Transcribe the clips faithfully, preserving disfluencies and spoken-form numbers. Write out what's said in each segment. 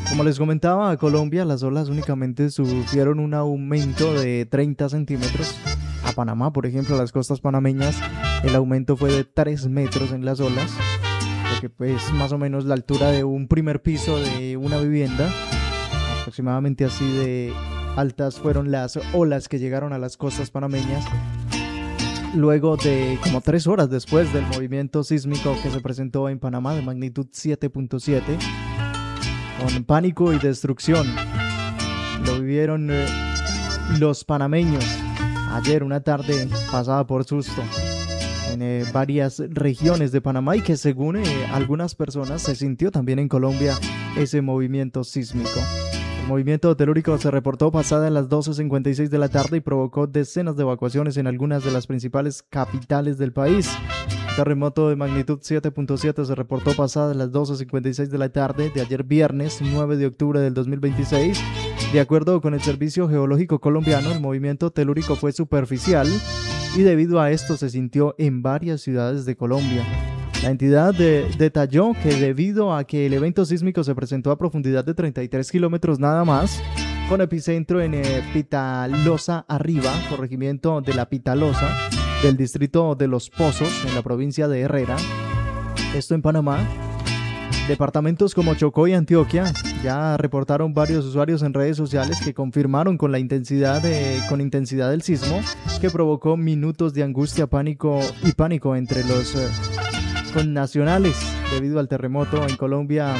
Como les comentaba, a Colombia las olas únicamente sufrieron un aumento de treinta centímetros. A Panamá, por ejemplo, a las costas panameñas, el aumento fue de tres metros en las olas, lo que pues más o menos la altura de un primer piso de una vivienda. Aproximadamente así de altas fueron las olas que llegaron a las costas panameñas. Luego de como tres horas después del movimiento sísmico que se presentó en Panamá de magnitud siete punto siete, con pánico y destrucción, lo vivieron eh, los panameños ayer, una tarde pasada por susto en eh, varias regiones de Panamá, y que según eh, algunas personas se sintió también en Colombia ese movimiento sísmico. El movimiento telúrico se reportó pasada las doce cincuenta y seis de la tarde y provocó decenas de evacuaciones en algunas de las principales capitales del país. El terremoto de magnitud siete punto siete se reportó pasada las doce cincuenta y seis de la tarde de ayer viernes nueve de octubre del dos mil veintiséis. De acuerdo con el Servicio Geológico Colombiano, el movimiento telúrico fue superficial y debido a esto se sintió en varias ciudades de Colombia. La entidad de, detalló que debido a que el evento sísmico se presentó a profundidad de treinta y tres kilómetros nada más, con epicentro en eh, Pitalosa Arriba, corregimiento de la Pitalosa, del distrito de Los Pozos, en la provincia de Herrera, esto en Panamá. Departamentos como Chocó y Antioquia ya reportaron varios usuarios en redes sociales que confirmaron con la intensidad de, con intensidad del sismo, que provocó minutos de angustia, pánico y pánico entre los eh, connacionales debido al terremoto en Colombia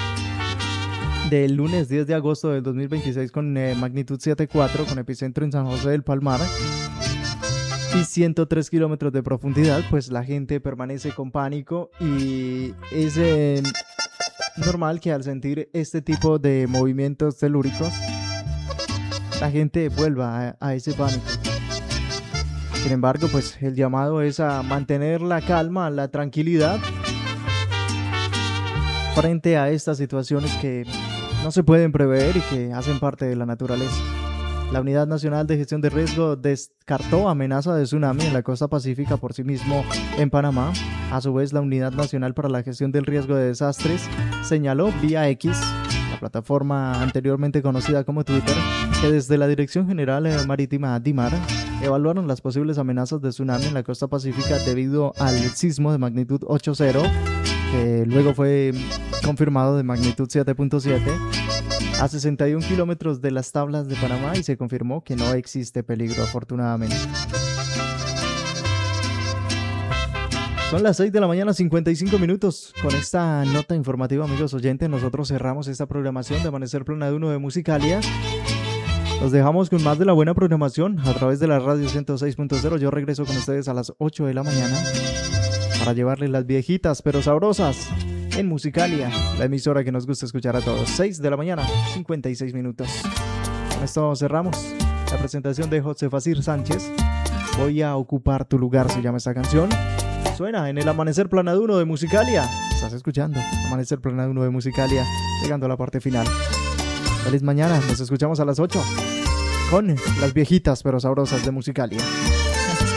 del lunes diez de agosto del dos mil veintiséis con eh, magnitud siete punto cuatro, con epicentro en San José del Palmar y ciento tres kilómetros de profundidad. Pues la gente permanece con pánico y es eh, normal que al sentir este tipo de movimientos telúricos la gente vuelva a, a ese pánico. Sin embargo, pues el llamado es a mantener la calma, la tranquilidad frente a estas situaciones que no se pueden prever y que hacen parte de la naturaleza. La Unidad Nacional de Gestión de Riesgo descartó amenaza de tsunami en la costa pacífica por sí mismo en Panamá. A su vez, la Unidad Nacional para la Gestión del Riesgo de Desastres señaló vía X, la plataforma anteriormente conocida como Twitter, que desde la Dirección General Marítima DIMAR evaluaron las posibles amenazas de tsunami en la costa pacífica debido al sismo de magnitud ocho punto cero, que luego fue confirmado de magnitud siete punto siete, a sesenta y un kilómetros de las tablas de Panamá, y se confirmó que no existe peligro, afortunadamente. Son las seis de la mañana, cincuenta y cinco minutos. Con esta nota informativa, amigos oyentes, nosotros cerramos esta programación de Amanecer Plana de Uno de Musicalia. Los dejamos con más de la buena programación a través de la radio ciento seis punto cero. Yo regreso con ustedes a las ocho de la mañana para llevarles las viejitas pero sabrosas en Musicalia, la emisora que nos gusta escuchar a todos. seis de la mañana, cincuenta y seis minutos. Con esto cerramos la presentación de José Facir Sánchez. Voy a ocupar tu lugar, se llama esta canción. Suena en el Amanecer Plana de Uno de Musicalia. Estás escuchando Amanecer Plana de Uno de Musicalia, llegando a la parte final. Feliz mañana, nos escuchamos a las ocho con las viejitas pero sabrosas de Musicalia.